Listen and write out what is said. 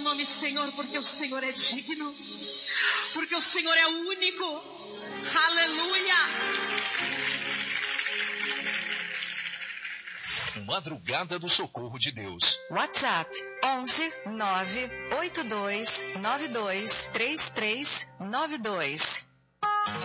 nome, Senhor, porque o Senhor é digno, porque o Senhor é único. Aleluia! Madrugada do Socorro de Deus. WhatsApp 11 98292 3392.